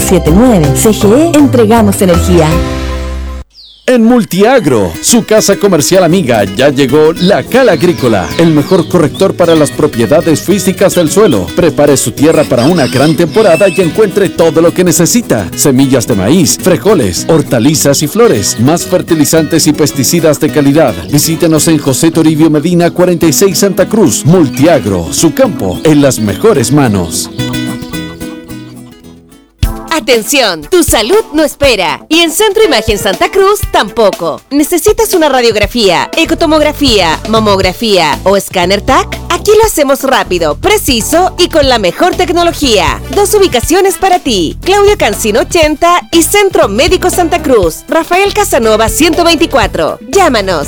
479. CGE, entregamos energía. En Multiagro, su casa comercial amiga, ya llegó La Cala Agrícola, el mejor corrector para las propiedades físicas del suelo. Prepare su tierra para una gran temporada y encuentre todo lo que necesita: semillas de maíz, frijoles, hortalizas y flores, más fertilizantes y pesticidas de calidad. Visítenos en José Toribio Medina 46 Santa Cruz. Multiagro, su campo en las mejores manos. Atención, tu salud no espera. Y en Centro Imagen Santa Cruz tampoco. ¿Necesitas una radiografía, ecotomografía, mamografía o escáner TAC? Aquí lo hacemos rápido, preciso y con la mejor tecnología. 2 ubicaciones para ti: Claudio Cancino 80 y Centro Médico Santa Cruz, Rafael Casanova 124. Llámanos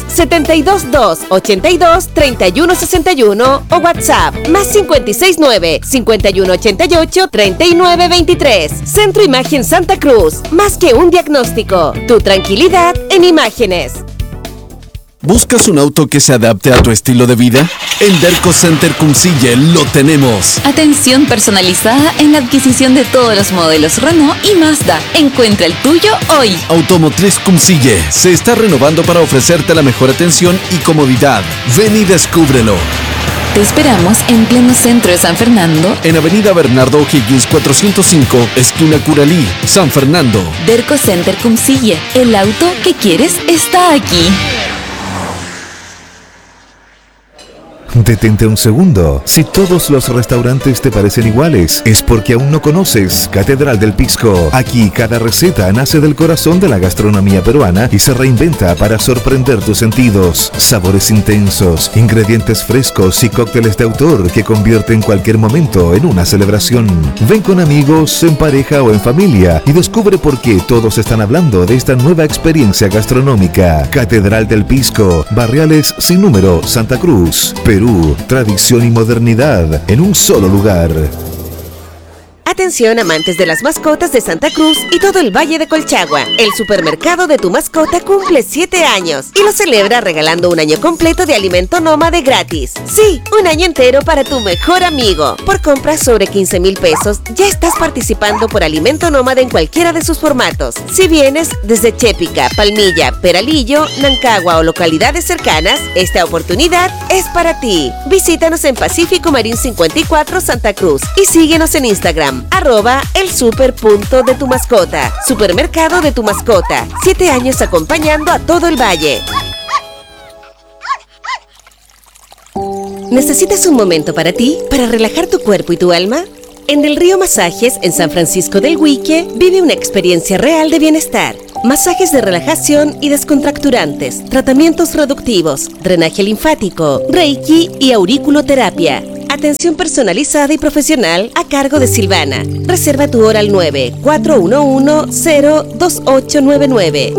722-82-3161 o WhatsApp +569 5188 3923. Centro Imagen Santa Cruz, más que un diagnóstico, tu tranquilidad en imágenes. ¿Buscas un auto que se adapte a tu estilo de vida? En Derco Center Cumcille lo tenemos. Atención personalizada en la adquisición de todos los modelos Renault y Mazda. Encuentra el tuyo hoy. Automotriz Cumcille se está renovando para ofrecerte la mejor atención y comodidad. Ven y descúbrelo. Te esperamos en pleno centro de San Fernando, en Avenida Bernardo O'Higgins 405, esquina Curalí, San Fernando. Derco Center Cumcille, el auto que quieres está aquí. Detente un segundo. Si todos los restaurantes te parecen iguales, es porque aún no conoces Catedral del Pisco. Aquí cada receta nace del corazón de la gastronomía peruana y se reinventa para sorprender tus sentidos. Sabores intensos, ingredientes frescos y cócteles de autor que convierten cualquier momento en una celebración. Ven con amigos, en pareja o en familia y descubre por qué todos están hablando de esta nueva experiencia gastronómica. Catedral del Pisco, Barriales Sin Número, Santa Cruz, Perú. Tradición y modernidad en un solo lugar. Atención, amantes de las mascotas de Santa Cruz y todo el Valle de Colchagua. El supermercado de tu mascota cumple 7 años y lo celebra regalando un año completo de alimento nómade gratis. Sí, un año entero para tu mejor amigo. Por compras sobre 15,000 pesos, ya estás participando por alimento nómade en cualquiera de sus formatos. Si vienes desde Chépica, Palmilla, Peralillo, Nancagua o localidades cercanas, esta oportunidad es para ti. Visítanos en Pacífico Marín 54 Santa Cruz y síguenos en Instagram @elsuper.de tu mascota. Supermercado de tu mascota. 7 años acompañando a todo el valle. ¿Necesitas un momento para ti, para relajar tu cuerpo y tu alma? En Del Río Masajes, en San Francisco del Huique, vive una experiencia real de bienestar. Masajes de relajación y descontracturantes, tratamientos reductivos, drenaje linfático, reiki y auriculoterapia. Atención personalizada y profesional a cargo de Silvana. Reserva tu hora al 9-411-02899.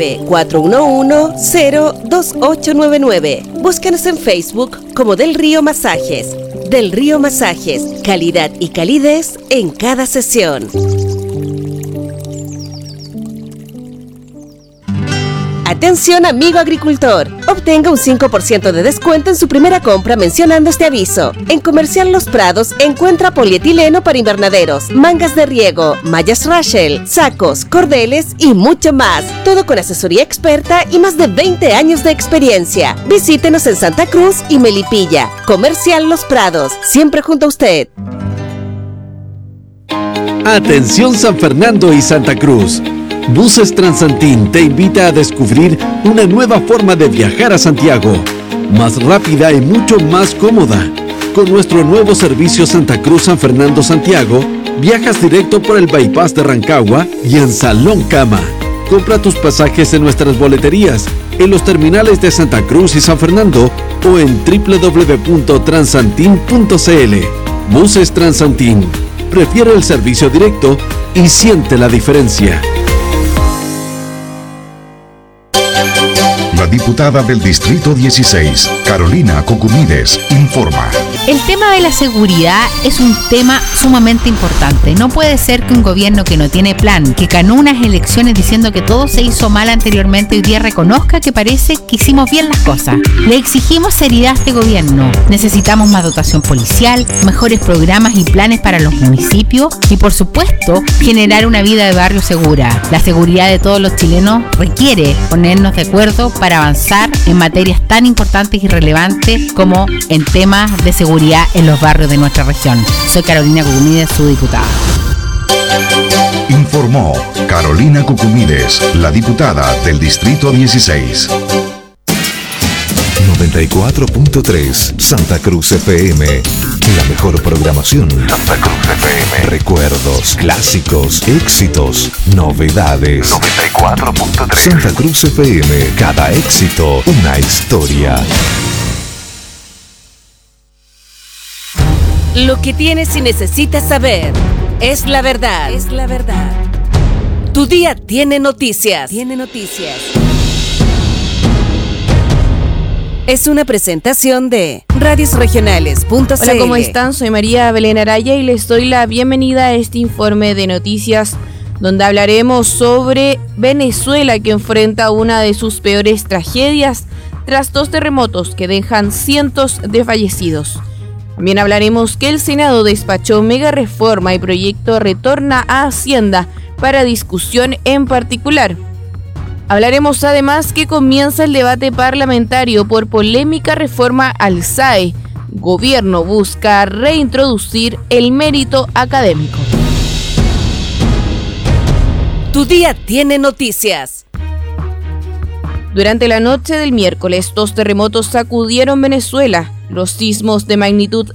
9-411-02899. Búscanos en Facebook como Del Río Masajes. Del Río Masajes, calidad y calidez en cada sesión. Atención, amigo agricultor, obtenga un 5% de descuento en su primera compra mencionando este aviso. En Comercial Los Prados encuentra polietileno para invernaderos, mangas de riego, mallas Rachel, sacos, cordeles y mucho más. Todo con asesoría experta y más de 20 años de experiencia. Visítenos en Santa Cruz y Melipilla. Comercial Los Prados, siempre junto a usted. Atención San Fernando y Santa Cruz. Buses Transantín te invita a descubrir una nueva forma de viajar a Santiago, más rápida y mucho más cómoda. Con nuestro nuevo servicio Santa Cruz San Fernando Santiago, viajas directo por el bypass de Rancagua y en Salón Cama. Compra tus pasajes en nuestras boleterías, en los terminales de Santa Cruz y San Fernando o en www.transantin.cl. Buses Transantín. Prefiere el servicio directo y siente la diferencia. La diputada del Distrito 16, Carolina Cocumides, informa. El tema de la seguridad es un tema sumamente importante. No puede ser que un gobierno que no tiene plan, que ganó unas elecciones diciendo que todo se hizo mal anteriormente, hoy día reconozca que parece que hicimos bien las cosas. Le exigimos seriedad a este gobierno. Necesitamos más dotación policial, mejores programas y planes para los municipios y, por supuesto, generar una vida de barrio segura. La seguridad de todos los chilenos requiere ponernos de acuerdo para avanzar en materias tan importantes y relevantes como en temas de seguridad en los barrios de nuestra región. Soy Carolina Cocumides, su diputada. Informó Carolina Cocumides, la diputada del Distrito 16. 94.3 Santa Cruz FM. La mejor programación. Santa Cruz FM. Recuerdos, clásicos, éxitos, novedades. 94.3 Santa Cruz FM. Cada éxito, una historia. Lo que tienes y necesitas saber es la verdad. Es la verdad. Tu día tiene noticias. Tiene noticias. Es una presentación de radiosregionales.cl. Hola, ¿cómo están? Soy María Belén Araya y les doy la bienvenida a este informe de noticias donde hablaremos sobre Venezuela, que enfrenta una de sus peores tragedias tras 2 terremotos que dejan cientos de fallecidos. También hablaremos que el Senado despachó mega reforma y proyecto retorna a Hacienda para discusión en particular. Hablaremos además que comienza el debate parlamentario por polémica reforma al SAE. Gobierno busca reintroducir el mérito académico. Tu día tiene noticias. Durante la noche del miércoles, 2 terremotos sacudieron Venezuela. Los sismos de magnitud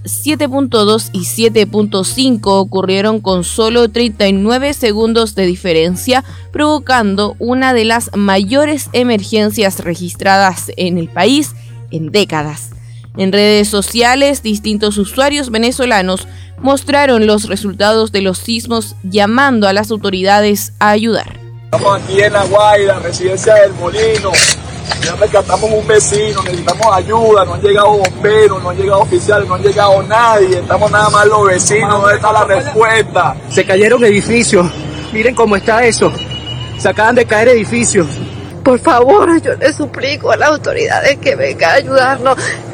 7.2 y 7.5 ocurrieron con solo 39 segundos de diferencia, provocando una de las mayores emergencias registradas en el país en décadas. En redes sociales, distintos usuarios venezolanos mostraron los resultados de los sismos, llamando a las autoridades a ayudar. Estamos aquí en La Guaira, residencia del Molino. Ya rescatamos un vecino, necesitamos ayuda, no han llegado bomberos, no han llegado oficiales, no han llegado nadie, estamos nada más los vecinos, ¿dónde está la respuesta? Se cayeron edificios, miren cómo está eso, se acaban de caer edificios. Por favor, yo les suplico a las autoridades que vengan a ayudarnos,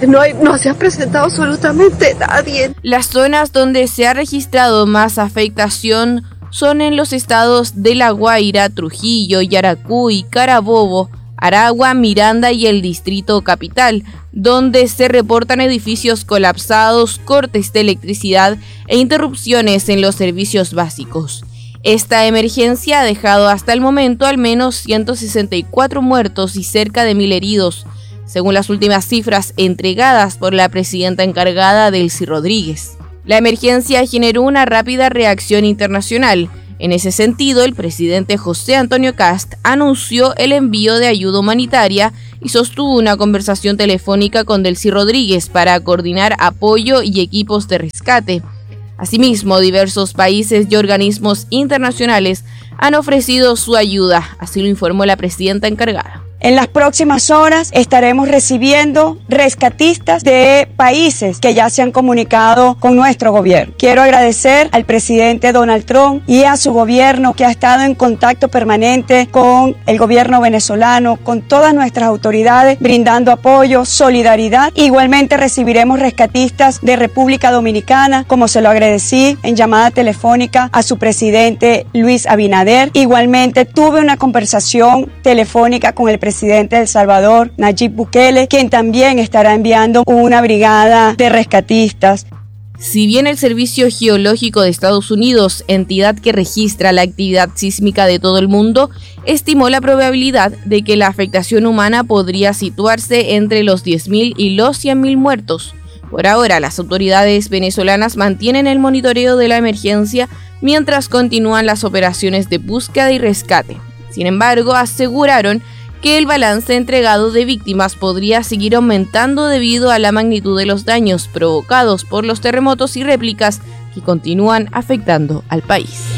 no se ha presentado absolutamente nadie. Las zonas donde se ha registrado más afectación son en los estados de La Guaira, Trujillo, Yaracuy, Carabobo, Aragua, Miranda y el Distrito Capital, donde se reportan edificios colapsados, cortes de electricidad e interrupciones en los servicios básicos. Esta emergencia ha dejado hasta el momento al menos 164 muertos y cerca de 1.000 heridos, según las últimas cifras entregadas por la presidenta encargada, Delcy Rodríguez. La emergencia generó una rápida reacción internacional. En ese sentido, el presidente José Antonio Kast anunció el envío de ayuda humanitaria y sostuvo una conversación telefónica con Delcy Rodríguez para coordinar apoyo y equipos de rescate. Asimismo, diversos países y organismos internacionales han ofrecido su ayuda, así lo informó la presidenta encargada. En las próximas horas estaremos recibiendo rescatistas de países que ya se han comunicado con nuestro gobierno. Quiero agradecer al presidente Donald Trump y a su gobierno, que ha estado en contacto permanente con el gobierno venezolano, con todas nuestras autoridades, brindando apoyo, solidaridad. Igualmente recibiremos rescatistas de República Dominicana, como se lo agradecí en llamada telefónica a su presidente Luis Abinader. Igualmente tuve una conversación telefónica con el presidente de El Salvador, Nayib Bukele, quien también estará enviando una brigada de rescatistas. Si bien el Servicio Geológico de Estados Unidos, entidad que registra la actividad sísmica de todo el mundo, estimó la probabilidad de que la afectación humana podría situarse entre los 10.000 y los 100.000 muertos. Por ahora, las autoridades venezolanas mantienen el monitoreo de la emergencia mientras continúan las operaciones de búsqueda y rescate. Sin embargo, aseguraron que el balance entregado de víctimas podría seguir aumentando debido a la magnitud de los daños provocados por los terremotos y réplicas que continúan afectando al país.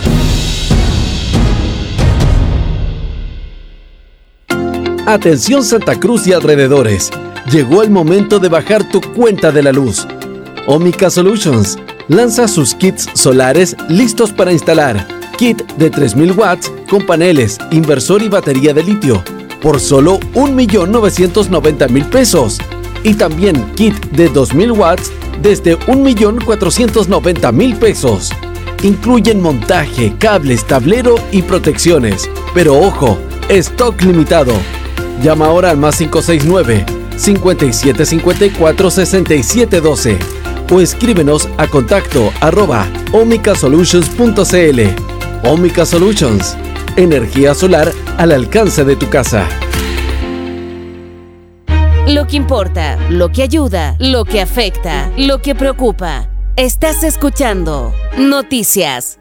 Atención Santa Cruz y alrededores. Llegó el momento de bajar tu cuenta de la luz. Omica Solutions lanza sus kits solares listos para instalar. Kit de 3000 watts con paneles, inversor y batería de litio por solo 1.990.000 pesos. Y también kit de 2000 watts desde 1.490.000 pesos. Incluyen montaje, cables, tablero y protecciones. Pero ojo, stock limitado. Llama ahora al +569 5754 6712 o escríbenos a contacto@omicasolutions.cl. Omica Solutions, energía solar al alcance de tu casa. Lo que importa, lo que ayuda, lo que afecta, lo que preocupa. Estás escuchando Noticias.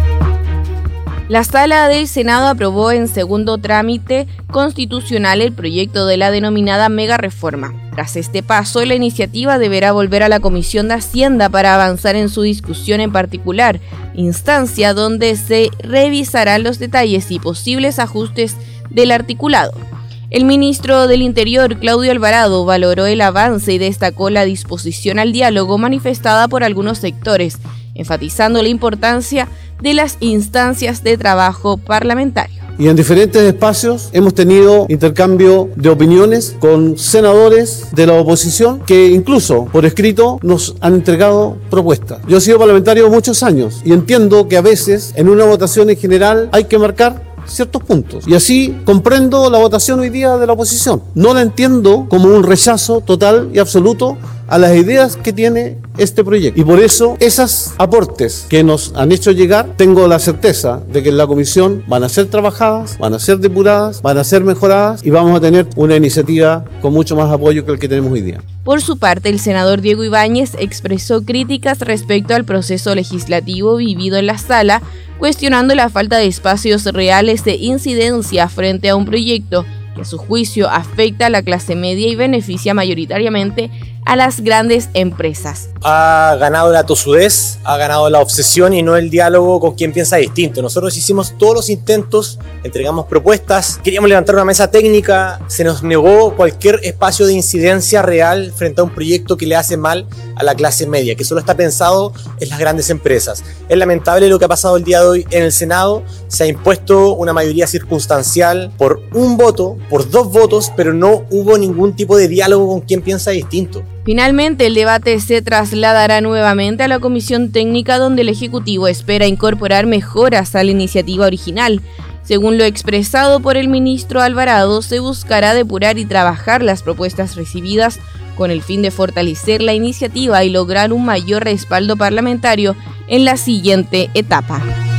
La Sala del Senado aprobó en segundo trámite constitucional el proyecto de la denominada mega reforma. Tras este paso, la iniciativa deberá volver a la Comisión de Hacienda para avanzar en su discusión en particular, instancia donde se revisarán los detalles y posibles ajustes del articulado. El ministro del Interior, Claudio Alvarado, valoró el avance y destacó la disposición al diálogo manifestada por algunos sectores, enfatizando la importancia de las instancias de trabajo parlamentario. Y en diferentes espacios hemos tenido intercambio de opiniones con senadores de la oposición que incluso por escrito nos han entregado propuestas. Yo he sido parlamentario muchos años y entiendo que a veces en una votación en general hay que marcar ciertos puntos. Y así comprendo la votación hoy día de la oposición. No la entiendo como un rechazo total y absoluto a las ideas que tiene este proyecto. Y por eso, esos aportes que nos han hecho llegar, tengo la certeza de que en la comisión van a ser trabajadas, van a ser depuradas, van a ser mejoradas y vamos a tener una iniciativa con mucho más apoyo que el que tenemos hoy día. Por su parte, el senador Diego Ibáñez expresó críticas respecto al proceso legislativo vivido en la sala, cuestionando la falta de espacios reales de incidencia frente a un proyecto que a su juicio afecta a la clase media y beneficia mayoritariamente a las grandes empresas. Ha ganado la tosudez, ha ganado la obsesión y no el diálogo con quien piensa distinto. Nosotros hicimos todos los intentos, entregamos propuestas, queríamos levantar una mesa técnica, se nos negó cualquier espacio de incidencia real frente a un proyecto que le hace mal a la clase media, que solo está pensado en las grandes empresas. Es lamentable lo que ha pasado el día de hoy en el Senado. Se ha impuesto una mayoría circunstancial por un voto, por 2 votos, pero no hubo ningún tipo de diálogo con quien piensa distinto. Finalmente, el debate se trasladará nuevamente a la comisión técnica donde el Ejecutivo espera incorporar mejoras a la iniciativa original. Según lo expresado por el ministro Alvarado, se buscará depurar y trabajar las propuestas recibidas con el fin de fortalecer la iniciativa y lograr un mayor respaldo parlamentario en la siguiente etapa.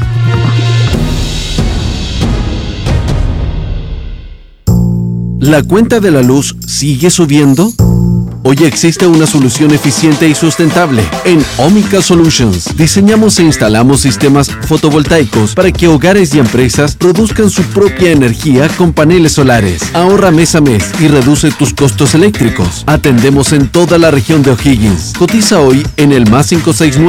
¿La cuenta de la luz sigue subiendo? Hoy existe una solución eficiente y sustentable. En Omica Solutions diseñamos e instalamos sistemas fotovoltaicos para que hogares y empresas produzcan su propia energía con paneles solares. Ahorra mes a mes y reduce tus costos eléctricos. Atendemos en toda la región de O'Higgins. Cotiza hoy en el +569